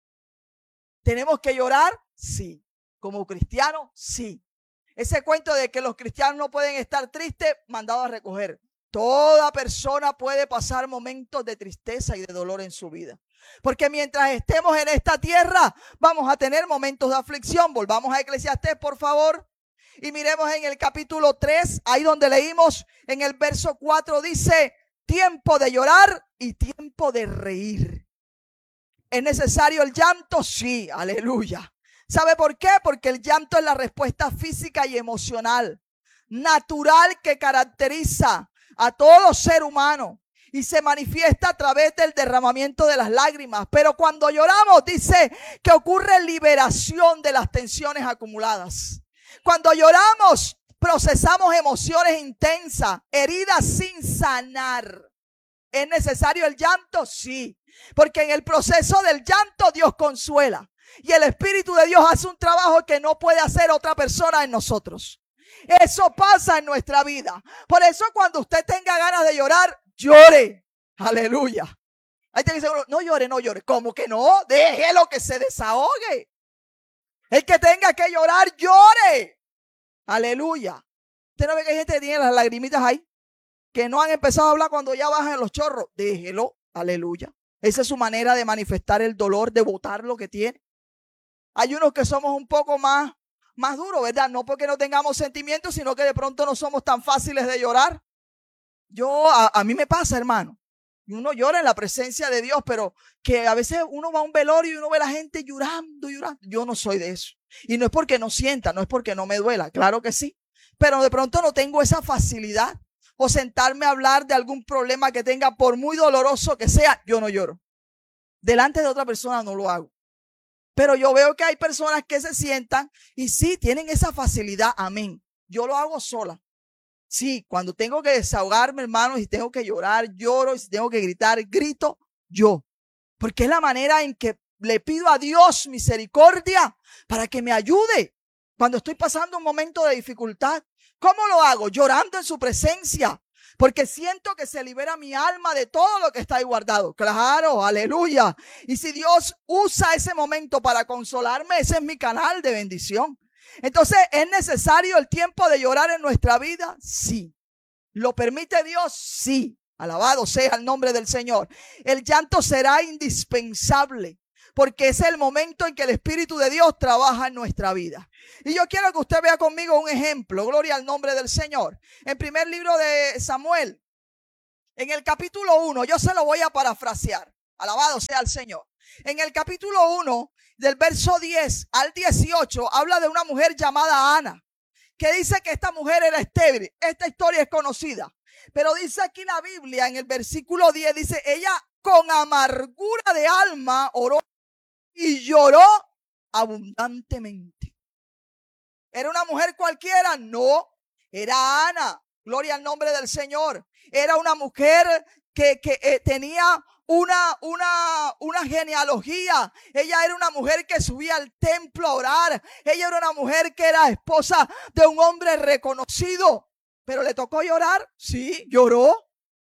¿Tenemos que llorar? Sí. Como cristianos, sí. Ese cuento de que los cristianos no pueden estar tristes, mandado a recoger. Toda persona puede pasar momentos de tristeza y de dolor en su vida. Porque mientras estemos en esta tierra, vamos a tener momentos de aflicción. Volvamos a Eclesiastés, por favor. Y miremos en el capítulo 3, ahí donde leímos en el verso 4, dice: tiempo de llorar y tiempo de reír. ¿Es necesario el llanto? Sí, aleluya. ¿Sabe por qué? Porque el llanto es la respuesta física y emocional natural que caracteriza a todo ser humano y se manifiesta a través del derramamiento de las lágrimas. Pero cuando lloramos, dice que ocurre liberación de las tensiones acumuladas. Cuando lloramos, procesamos emociones intensas, heridas sin sanar. ¿Es necesario el llanto? Sí, porque en el proceso del llanto Dios consuela y el Espíritu de Dios hace un trabajo que no puede hacer otra persona en nosotros. Eso pasa en nuestra vida. Por eso cuando usted tenga ganas de llorar, llore. Aleluya. Ahí te dice uno: no llore, no llore. ¿Cómo que no? Déjelo que se desahogue. El que tenga que llorar, llore. Aleluya. Usted no ve que hay gente que tiene las lagrimitas ahí, que no han empezado a hablar cuando ya bajan los chorros. Déjelo. Aleluya. Esa es su manera de manifestar el dolor, de botar lo que tiene. Hay unos que somos un poco más duros, ¿verdad? No porque no tengamos sentimientos, sino que de pronto no somos tan fáciles de llorar. A mí me pasa, hermano. Y uno llora en la presencia de Dios, pero que a veces uno va a un velorio y uno ve a la gente llorando, llorando. Yo no soy de eso. Y no es porque no sienta, no es porque no me duela, claro que sí. Pero de pronto no tengo esa facilidad. O sentarme a hablar de algún problema que tenga, por muy doloroso que sea, yo no lloro. Delante de otra persona no lo hago. Pero yo veo que hay personas que se sientan y sí, tienen esa facilidad. Amén. Yo lo hago sola. Sí, cuando tengo que desahogarme, hermano, y tengo que llorar, lloro. Y si tengo que gritar, grito yo. Porque es la manera en que le pido a Dios misericordia para que me ayude cuando estoy pasando un momento de dificultad. ¿Cómo lo hago? Llorando en su presencia. Porque siento que se libera mi alma de todo lo que está ahí guardado. Claro, aleluya. Y si Dios usa ese momento para consolarme, ese es mi canal de bendición. Entonces, ¿es necesario el tiempo de llorar en nuestra vida? Sí. ¿Lo permite Dios? Sí. Alabado sea el nombre del Señor. El llanto será indispensable porque es el momento en que el Espíritu de Dios trabaja en nuestra vida. Y yo quiero que usted vea conmigo un ejemplo. Gloria al nombre del Señor. En primer libro de Samuel, en el capítulo 1, yo se lo voy a parafrasear. Alabado sea el Señor. En el capítulo 1, del verso 10 al 18, habla de una mujer llamada Ana, que dice que esta mujer era estéril. Esta historia es conocida. Pero dice aquí la Biblia, en el versículo 10, dice, ella con amargura de alma oró y lloró abundantemente. ¿Era una mujer cualquiera? No, era Ana. Gloria al nombre del Señor. Era una mujer que tenía una genealogía. Ella era una mujer que subía al templo a orar. Ella era una mujer que era esposa de un hombre reconocido. ¿Pero le tocó llorar? Sí, lloró.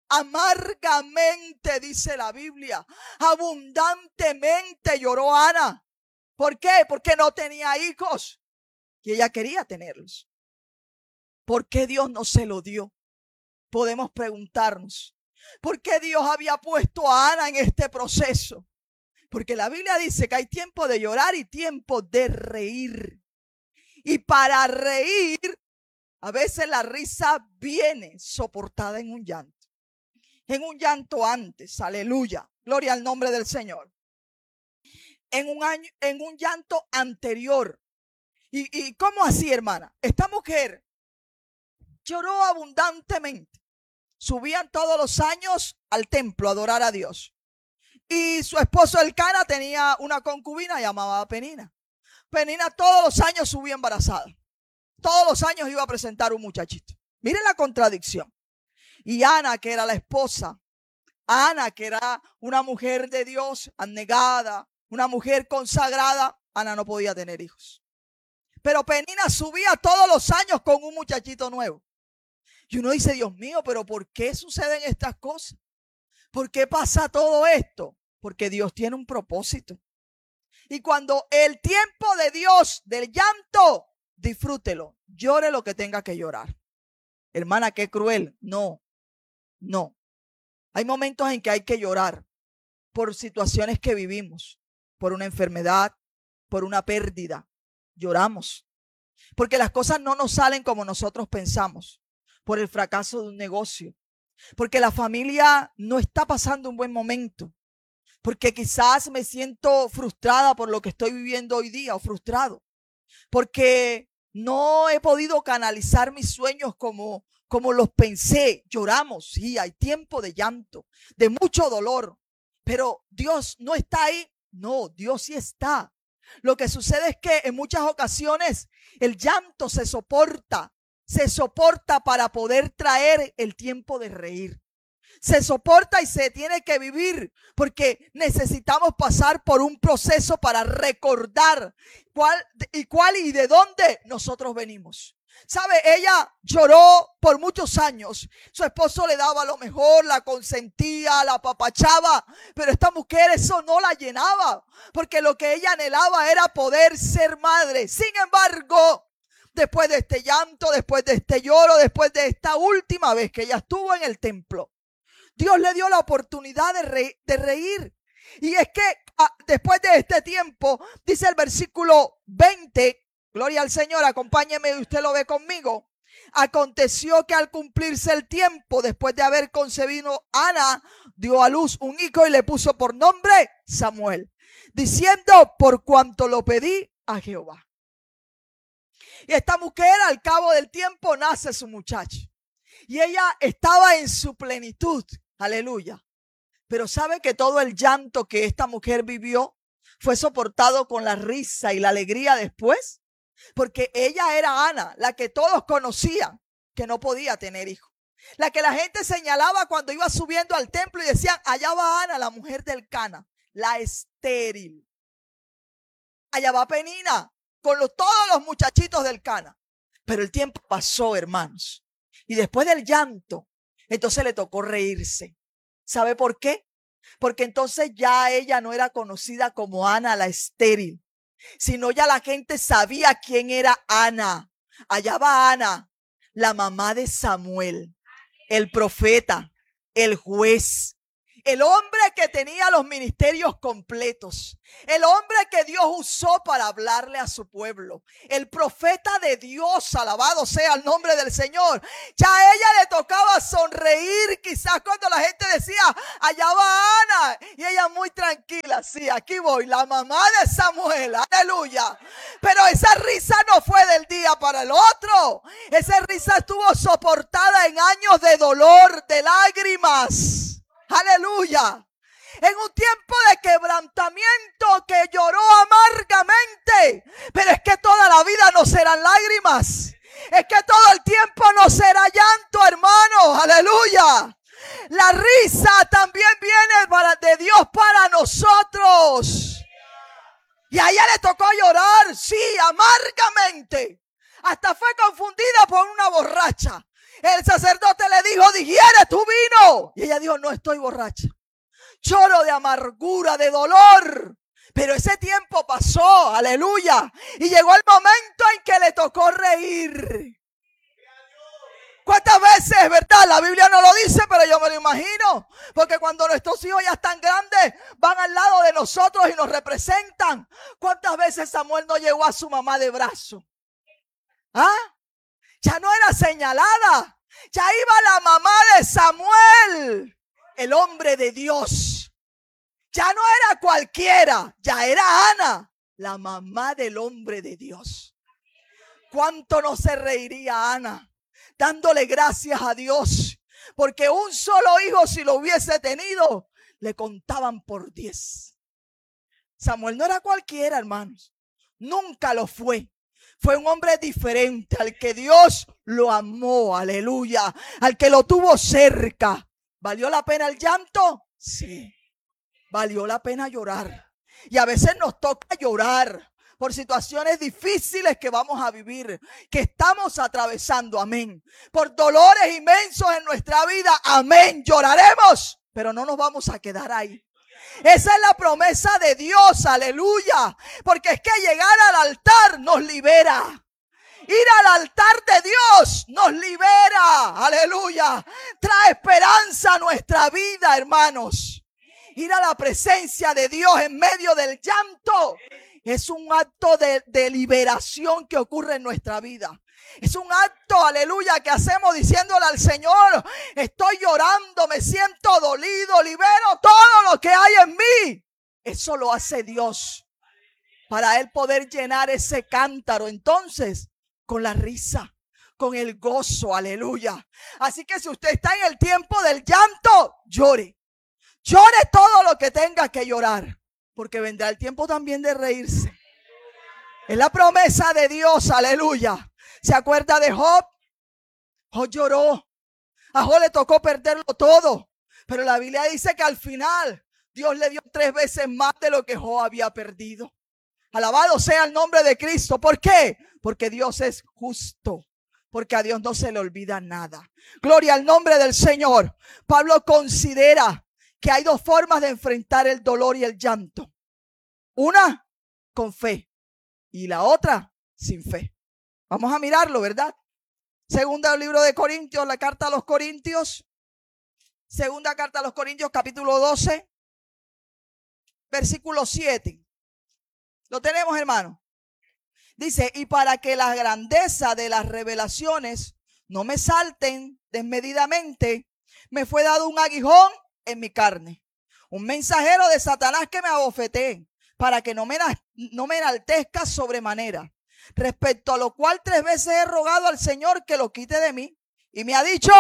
Amargamente, dice la Biblia. Abundantemente lloró Ana. ¿Por qué? Porque no tenía hijos y ella quería tenerlos. ¿Por qué Dios no se lo dio? Podemos preguntarnos. ¿Por qué Dios había puesto a Ana en este proceso? Porque la Biblia dice que hay tiempo de llorar y tiempo de reír. Y para reír, a veces la risa viene soportada en un llanto. En un llanto antes, aleluya, gloria al nombre del Señor. En un llanto anterior. ¿Y cómo así, hermana? Esta mujer lloró abundantemente. Subían todos los años al templo a adorar a Dios. Y su esposo Elcana tenía una concubina llamada Penina. Penina todos los años subía embarazada. Todos los años iba a presentar un muchachito. Miren la contradicción. Y Ana, que era la esposa, Ana, que era una mujer de Dios, abnegada, una mujer consagrada, Ana no podía tener hijos. Pero Penina subía todos los años con un muchachito nuevo. Y uno dice, Dios mío, pero ¿por qué suceden estas cosas? ¿Por qué pasa todo esto? Porque Dios tiene un propósito. Y cuando el tiempo de Dios, del llanto, disfrútelo, llore lo que tenga que llorar. Hermana, qué cruel. No. Hay momentos en que hay que llorar por situaciones que vivimos, por una enfermedad, por una pérdida. Lloramos. Porque las cosas no nos salen como nosotros pensamos. Por el fracaso de un negocio. Porque la familia no está pasando un buen momento. Porque quizás me siento frustrada por lo que estoy viviendo hoy día o frustrado. Porque no he podido canalizar mis sueños como los pensé. Lloramos, sí, hay tiempo de llanto, de mucho dolor. Pero Dios no está ahí. No, Dios sí está. Lo que sucede es que en muchas ocasiones el llanto se soporta para poder traer el tiempo de reír. Se soporta y se tiene que vivir porque necesitamos pasar por un proceso para recordar cuál y de dónde nosotros venimos. ¿Sabe? Ella lloró por muchos años. Su esposo le daba lo mejor, la consentía, la apapachaba, pero esta mujer eso no la llenaba porque lo que ella anhelaba era poder ser madre. Sin embargo, después de este llanto, después de este lloro, después de esta última vez que ella estuvo en el templo, Dios le dio la oportunidad de reír. Y es que después de este tiempo, dice el versículo 20, gloria al Señor, acompáñeme y usted lo ve conmigo. Aconteció que al cumplirse el tiempo, después de haber concebido, Ana dio a luz un hijo y le puso por nombre Samuel, diciendo, por cuanto lo pedí a Jehová. Y esta mujer al cabo del tiempo nace su muchacho. Y ella estaba en su plenitud. Aleluya. Pero ¿sabe que todo el llanto que esta mujer vivió fue soportado con la risa y la alegría después? Porque ella era Ana, la que todos conocían que no podía tener hijos. La que la gente señalaba cuando iba subiendo al templo y decían, allá va Ana, la mujer del Cana, la estéril. Allá va Penina con todos los muchachitos del Cana. Pero el tiempo pasó, hermanos. Y después del llanto, entonces le tocó reírse. ¿Sabe por qué? Porque entonces ya ella no era conocida como Ana la estéril, sino ya la gente sabía quién era Ana. Allá va Ana, la mamá de Samuel, el profeta, el juez. El hombre que tenía los ministerios completos. El hombre que Dios usó para hablarle a su pueblo. El profeta de Dios, alabado sea el nombre del Señor. Ya a ella le tocaba sonreír quizás cuando la gente decía, allá va Ana. Y ella muy tranquila, sí, aquí voy, la mamá de Samuel, aleluya. Pero esa risa no fue del día para el otro. Esa risa estuvo soportada en años de dolor, de lágrimas. Aleluya. En un tiempo de quebrantamiento que lloró amargamente. Pero es que toda la vida no serán lágrimas. Es que todo el tiempo no será llanto, hermano. Aleluya. La risa también viene de Dios para nosotros. Y a ella le tocó llorar, sí, amargamente. Hasta fue confundida por una borracha. El sacerdote le dijo, digiere tu vino. Y ella dijo, no estoy borracha. Lloro de amargura, de dolor. Pero ese tiempo pasó, aleluya. Y llegó el momento en que le tocó reír. ¿Cuántas veces, verdad? La Biblia no lo dice, pero yo me lo imagino. Porque cuando nuestros hijos ya están grandes, van al lado de nosotros y nos representan. ¿Cuántas veces Samuel no llevó a su mamá de brazo? ¿Ah? Ya no era señalada. Ya iba la mamá de Samuel, el hombre de Dios. Ya no era cualquiera, ya era Ana, la mamá del hombre de Dios. ¿Cuánto no se reiría Ana dándole gracias a Dios? Porque un solo hijo, si lo hubiese tenido, le contaban por 10. Samuel no era cualquiera, hermanos. Nunca lo fue. Fue un hombre diferente, al que Dios lo amó, aleluya, al que lo tuvo cerca. ¿Valió la pena el llanto? Sí. Valió la pena llorar. Y a veces nos toca llorar por situaciones difíciles que vamos a vivir, que estamos atravesando, amén. Por dolores inmensos en nuestra vida, amén. Lloraremos, pero no nos vamos a quedar ahí. Esa es la promesa de Dios, aleluya. Porque es que llegar al altar nos libera. Ir al altar de Dios nos libera, aleluya. Trae esperanza a nuestra vida, hermanos. Ir a la presencia de Dios en medio del llanto es un acto de liberación que ocurre en nuestra vida. Es un acto, aleluya, que hacemos diciéndole al Señor, estoy llorando, me siento dolido, libero todo lo que hay en mí. Eso lo hace Dios para Él poder llenar ese cántaro entonces con la risa, con el gozo, aleluya. Así que si usted está en el tiempo del llanto, llore. Llore todo lo que tenga que llorar, porque vendrá el tiempo también de reírse. Es la promesa de Dios, aleluya. ¿Se acuerda de Job? Job lloró. A Job le tocó perderlo todo. Pero la Biblia dice que al final Dios le dio 3 veces más de lo que Job había perdido. Alabado sea el nombre de Cristo. ¿Por qué? Porque Dios es justo. Porque a Dios no se le olvida nada. Gloria al nombre del Señor. Pablo considera que hay 2 formas de enfrentar el dolor y el llanto. Una, con fe. Y la otra, sin fe. Vamos a mirarlo, ¿verdad? Segunda libro de Corintios, la carta a los Corintios. Segunda carta a los Corintios, capítulo 12, versículo 7. ¿Lo tenemos, hermano? Dice, y para que la grandeza de las revelaciones no me salten desmedidamente, me fue dado un aguijón en mi carne, un mensajero de Satanás que me abofetee, para que no me enaltezca sobremanera. Respecto a lo cual 3 veces he rogado al Señor que lo quite de mí. Y me ha dicho,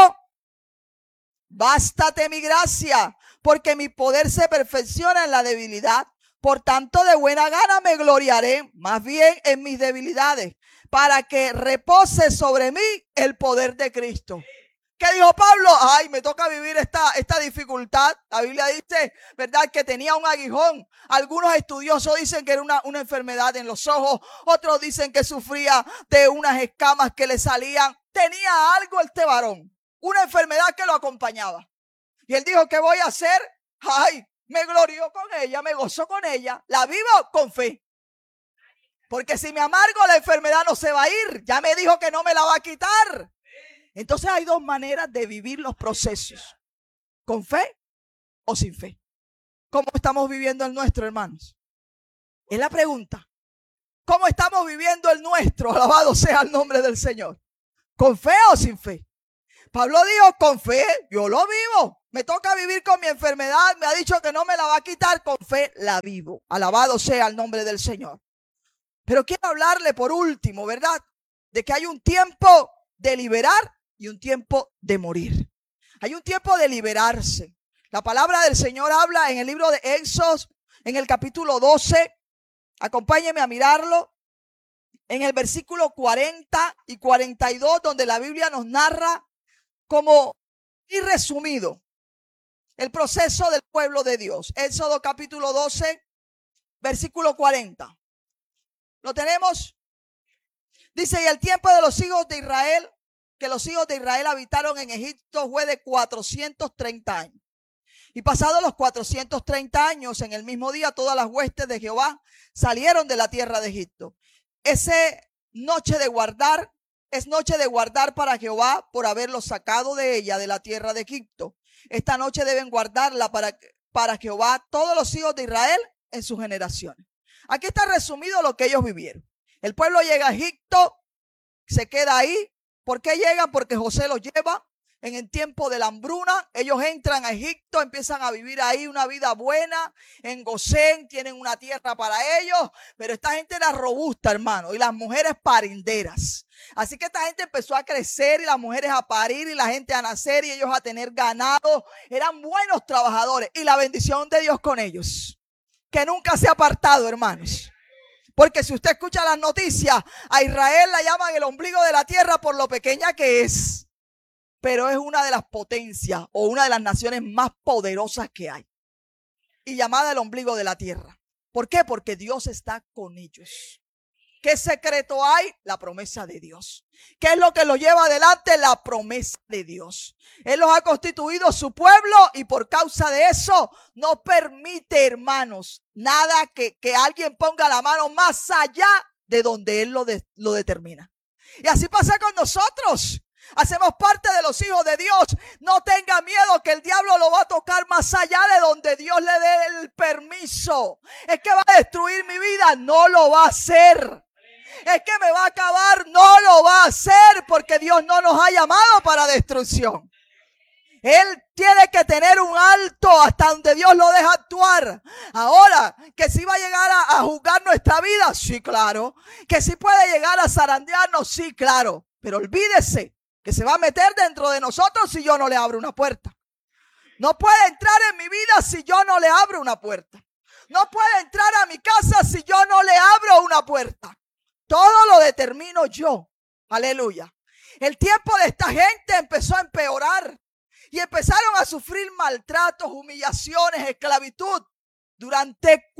bástate mi gracia, porque mi poder se perfecciona en la debilidad. Por tanto, de buena gana me gloriaré, más bien en mis debilidades, para que repose sobre mí el poder de Cristo. ¿Qué dijo Pablo? Ay, me toca vivir esta dificultad. La Biblia dice, ¿verdad?, que tenía un aguijón. Algunos estudiosos dicen que era una enfermedad en los ojos. Otros dicen que sufría de unas escamas que le salían. Tenía algo este varón, una enfermedad que lo acompañaba. Y él dijo, ¿qué voy a hacer? Ay, me glorío con ella, me gozo con ella. La vivo con fe. Porque si me amargo, la enfermedad no se va a ir. Ya me dijo que no me la va a quitar. Entonces hay 2 maneras de vivir los procesos. ¿Con fe o sin fe? ¿Cómo estamos viviendo el nuestro, hermanos? Es la pregunta. ¿Cómo estamos viviendo el nuestro? Alabado sea el nombre del Señor. ¿Con fe o sin fe? Pablo dijo, con fe, yo lo vivo. Me toca vivir con mi enfermedad. Me ha dicho que no me la va a quitar. Con fe la vivo. Alabado sea el nombre del Señor. Pero quiero hablarle por último, ¿verdad? De que hay un tiempo de liberar y un tiempo de morir. Hay un tiempo de liberarse. La palabra del Señor habla en el libro de Éxodo, en el capítulo 12. Acompáñeme a mirarlo. En el versículo 40 y 42, donde la Biblia nos narra como y resumido el proceso del pueblo de Dios. Éxodo capítulo 12, versículo 40. ¿Lo tenemos? Dice, y el tiempo de los hijos de Israel, que los hijos de Israel habitaron en Egipto, fue de 430 años. Y pasados los 430 años, en el mismo día, todas las huestes de Jehová salieron de la tierra de Egipto. Es noche de guardar para Jehová por haberlos sacado de ella, de la tierra de Egipto. Esta noche deben guardarla para Jehová todos los hijos de Israel en sus generaciones. Aquí está resumido lo que ellos vivieron. El pueblo llega a Egipto, se queda ahí. ¿Por qué llegan? Porque José los lleva en el tiempo de la hambruna. Ellos entran a Egipto, empiezan a vivir ahí una vida buena, en Gosén, tienen una tierra para ellos, pero esta gente era robusta, hermano, y las mujeres parinderas. Así que esta gente empezó a crecer y las mujeres a parir y la gente a nacer y ellos a tener ganado. Eran buenos trabajadores y la bendición de Dios con ellos, que nunca se ha apartado, hermanos. Porque si usted escucha las noticias, a Israel la llaman el ombligo de la tierra por lo pequeña que es. Pero es una de las potencias o una de las naciones más poderosas que hay. Y llamada el ombligo de la tierra. ¿Por qué? Porque Dios está con ellos. ¿Qué secreto hay? La promesa de Dios. ¿Qué es lo que los lleva adelante? La promesa de Dios. Él los ha constituido su pueblo y por causa de eso no permite, hermanos, nada que alguien ponga la mano más allá de donde Él lo determina. Y así pasa con nosotros. Hacemos parte de los hijos de Dios. No tenga miedo que el diablo lo va a tocar más allá de donde Dios le dé el permiso. Es que va a destruir mi vida. No lo va a hacer. Es que me va a acabar. No lo va a hacer porque Dios no nos ha llamado para destrucción. Él tiene que tener un alto hasta donde Dios lo deja actuar. Ahora, que si va a llegar a juzgar nuestra vida, sí, claro. Que si puede llegar a zarandearnos, sí, claro. Pero olvídese que se va a meter dentro de nosotros si yo no le abro una puerta. No puede entrar en mi vida si yo no le abro una puerta. No puede entrar a mi casa si yo no le abro una puerta. Todo lo determino yo. Aleluya. El tiempo de esta gente empezó a empeorar y empezaron a sufrir maltratos, humillaciones, esclavitud durante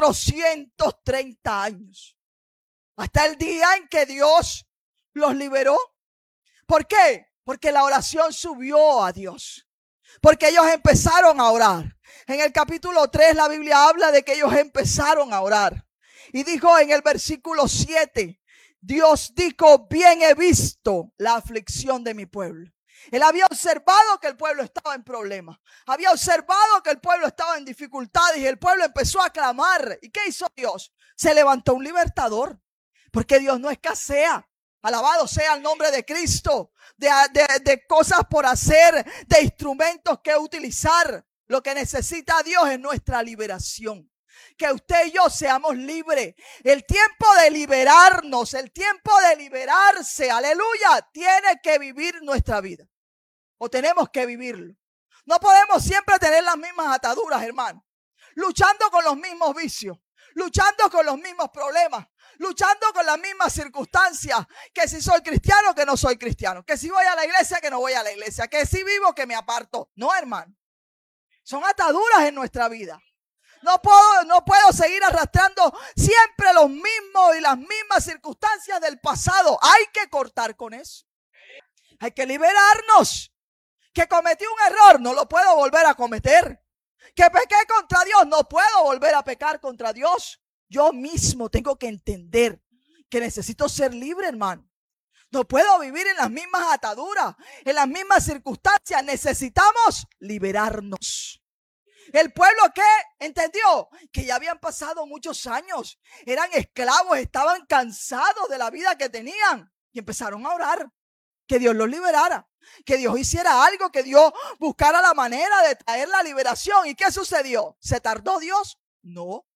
430 años. Hasta el día en que Dios los liberó. ¿Por qué? Porque la oración subió a Dios. Porque ellos empezaron a orar. En el capítulo 3 la Biblia habla de que ellos empezaron a orar. Y dijo en el versículo 7, Dios dijo, bien he visto la aflicción de mi pueblo. Él había observado que el pueblo estaba en problemas. Había observado que el pueblo estaba en dificultades y el pueblo empezó a clamar. ¿Y qué hizo Dios? Se levantó un libertador. Porque Dios no escasea. Alabado sea el nombre de Cristo, de cosas por hacer, de instrumentos que utilizar. Lo que necesita Dios es nuestra liberación. Que usted y yo seamos libres. El tiempo de liberarnos, el tiempo de liberarse, aleluya, tiene que vivir nuestra vida. O tenemos que vivirlo. No podemos siempre tener las mismas ataduras, hermano. Luchando con los mismos vicios, luchando con los mismos problemas. Luchando con las mismas circunstancias, que si soy cristiano, que no soy cristiano, que si voy a la iglesia, que no voy a la iglesia, que si vivo, que me aparto. No, hermano. Son ataduras en nuestra vida. No puedo seguir arrastrando siempre los mismos y las mismas circunstancias del pasado. Hay que cortar con eso. Hay que liberarnos. Que cometí un error, no lo puedo volver a cometer. Que pequé contra Dios, no puedo volver a pecar contra Dios. Yo mismo tengo que entender que necesito ser libre, hermano. No puedo vivir en las mismas ataduras, en las mismas circunstancias. Necesitamos liberarnos. El pueblo que entendió que ya habían pasado muchos años, eran esclavos, estaban cansados de la vida que tenían y empezaron a orar que Dios los liberara, que Dios hiciera algo, que Dios buscara la manera de traer la liberación. ¿Y qué sucedió? ¿Se tardó Dios? No.